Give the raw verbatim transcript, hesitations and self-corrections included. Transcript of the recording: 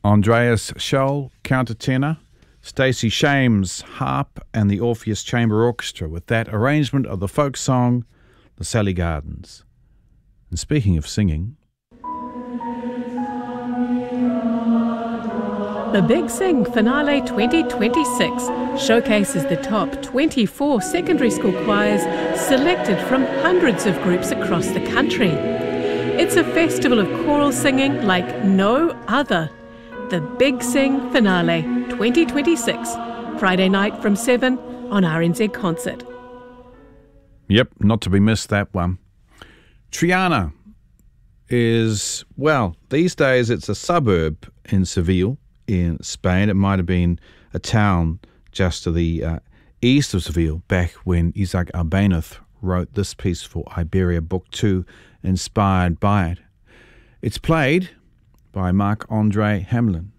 Andreas Scholl, countertenor, Stacey Shames, harp, and the Orpheus Chamber Orchestra with that arrangement of the folk song, The Sally Gardens. And speaking of singing... The Big Sing Finale twenty twenty-six showcases the top twenty-four secondary school choirs selected from hundreds of groups across the country. It's a festival of choral singing like no other. The Big Sing Finale twenty twenty-six, Friday night from seven on R N Z Concert. Yep, not to be missed, that one. Triana is, well, these days it's a suburb in Seville, in Spain. It might have been a town just to the uh, east of Seville back when Isaac Albéniz wrote this piece for Iberia Book two, inspired by it. It's played by Marc-André Hamelin.